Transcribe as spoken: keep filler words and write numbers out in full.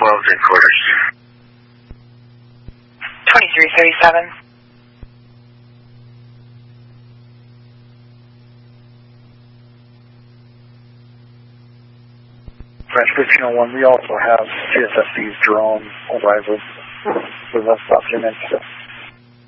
twelve, three quarters. twenty-three thirty-seven. French fifteen oh one, we also have C S S C's drone arrival with us documents.